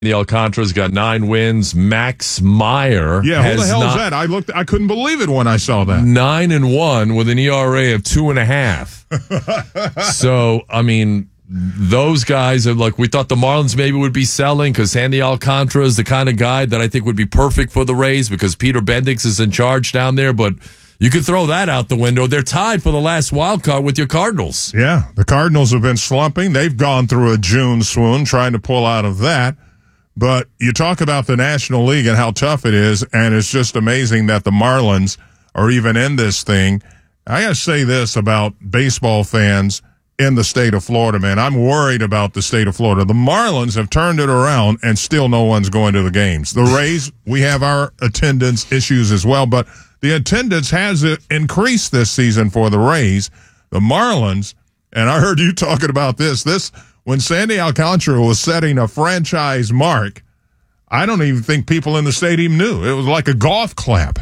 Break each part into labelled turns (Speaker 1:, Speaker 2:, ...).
Speaker 1: The Alcantara's got 9 wins. Max Meyer.
Speaker 2: Yeah, who the hell is that? I couldn't believe it when I saw that.
Speaker 1: 9-1 with an ERA of 2.5. So, I mean, those guys are like, we thought the Marlins maybe would be selling because Sandy Alcantara is the kind of guy that I think would be perfect for the Rays because Peter Bendix is in charge down there, but you could throw that out the window. They're tied for the last wild card with your Cardinals.
Speaker 2: Yeah, the Cardinals have been slumping. They've gone through a June swoon trying to pull out of that. But you talk about the National League and how tough it is, and it's just amazing that the Marlins are even in this thing. I got to say this about baseball fans in the state of Florida, man. I'm worried about the state of Florida. The Marlins have turned it around, and still no one's going to the games. The Rays, we have our attendance issues as well, but the attendance has increased this season for the Rays. The Marlins, and I heard you talking about this when Sandy Alcantara was setting a franchise mark, I don't even think people in the stadium knew. It was like a golf clap.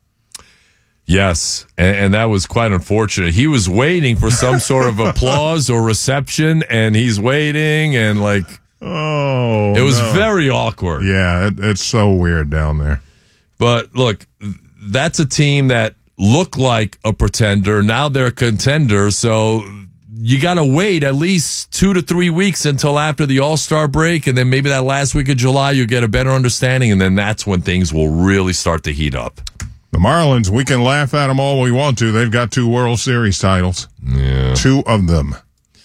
Speaker 1: Yes, and that was quite unfortunate. He was waiting for some sort of applause or reception, and he's waiting, and it was very awkward.
Speaker 2: Yeah, it's so weird down there.
Speaker 1: But look, that's a team that looked like a pretender. Now they're a contender, so you got to wait at least 2 to 3 weeks until after the All-Star break, and then maybe that last week of July you get a better understanding, and then that's when things will really start to heat up.
Speaker 2: The Marlins, we can laugh at them all we want to. They've got 2 World Series titles.
Speaker 1: Yeah.
Speaker 2: 2 of them.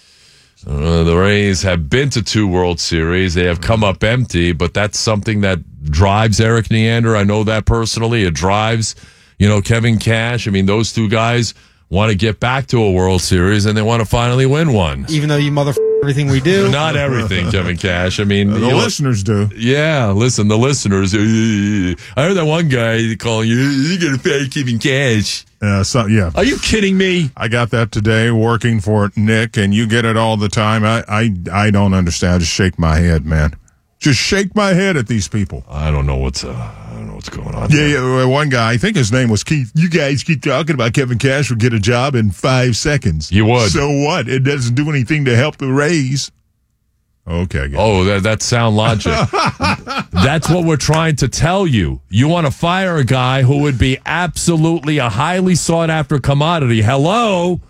Speaker 1: The Rays have been to 2 World Series. They have come up empty, but that's something that drives Eric Neander. I know that personally. It drives, Kevin Cash. I mean, those 2 guys want to get back to a World Series, and they want to finally win one.
Speaker 3: Even though you everything we do.
Speaker 1: Not everything, Kevin Cash. I mean,
Speaker 2: the listeners do.
Speaker 1: Yeah, listen, the listeners. I heard that one guy calling you going to pay Kevin Cash.
Speaker 2: Yeah.
Speaker 1: Are you kidding me?
Speaker 2: I got that today working for Nick, and you get it all the time. I don't understand. I just shake my head, man. Just shake my head at these people.
Speaker 1: I don't know what's going on.
Speaker 2: Yeah, one guy, I think his name was Keith. You guys keep talking about Kevin Cash would get a job in 5 seconds.
Speaker 1: You would.
Speaker 2: So what? It doesn't do anything to help the Rays. Okay.
Speaker 1: That's sound logic. That's what we're trying to tell you. You want to fire a guy who would be absolutely a highly sought after commodity. Hello?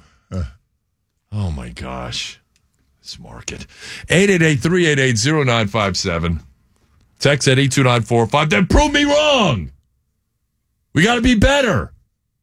Speaker 1: Oh my gosh. This market. 888-388-0957. Text at 82945. Then prove me wrong. We got to be better.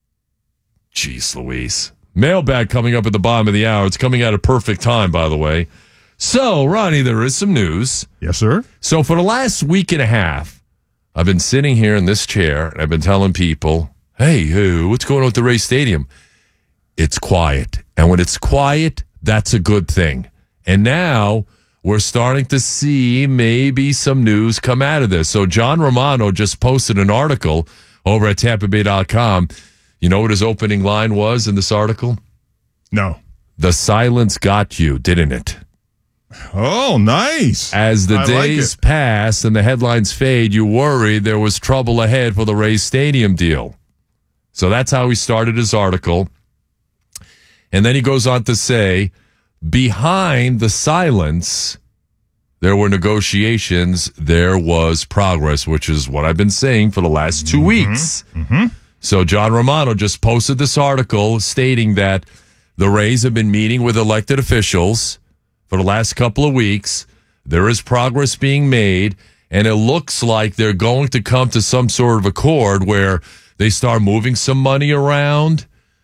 Speaker 1: Jeez Louise. Mailbag coming up at the bottom of the hour. It's coming at a perfect time, by the way. So, Ronnie, there is some news.
Speaker 2: Yes, sir.
Speaker 1: So, for the last week and a half, I've been sitting here in this chair, and I've been telling people, hey, what's going on with the Rays Stadium? It's quiet. And when it's quiet, that's a good thing. And now we're starting to see maybe some news come out of this. So John Romano just posted an article over at TampaBay.com. You know what his opening line was in this article?
Speaker 2: No.
Speaker 1: The silence got you, didn't it?
Speaker 2: Oh, nice.
Speaker 1: As the days pass and the headlines fade, you worried there was trouble ahead for the Rays Stadium deal. So that's how he started his article. And then he goes on to say, behind the silence, there were negotiations, there was progress, which is what I've been saying for the last 2 weeks.
Speaker 2: Mm-hmm.
Speaker 1: So John Romano just posted this article stating that the Rays have been meeting with elected officials for the last couple of weeks. There is progress being made, and it looks like they're going to come to some sort of accord where they start moving some money around,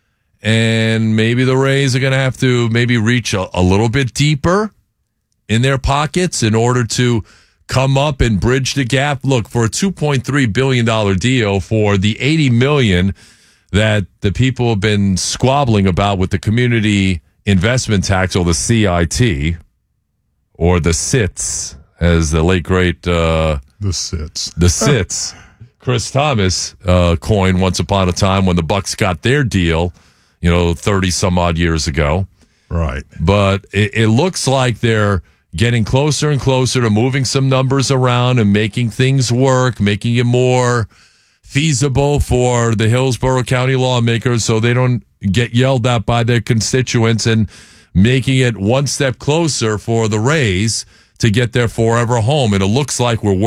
Speaker 1: and maybe the Rays are going to have to maybe reach a little bit deeper in their pockets in order to come up and bridge the gap. Look, for a $2.3 billion deal for the $80 million that the people have been squabbling about with the community investment tax, or the CIT, or the SITs, as the late great the SITs Chris Thomas coined once upon a time when the Bucks got their deal, 30 some odd years ago.
Speaker 2: Right.
Speaker 1: But it looks like they're getting closer and closer to moving some numbers around and making things work, making it more feasible for the Hillsborough County lawmakers so they don't get yelled at by their constituents, and making it one step closer for the Rays to get their forever home. And it looks like we're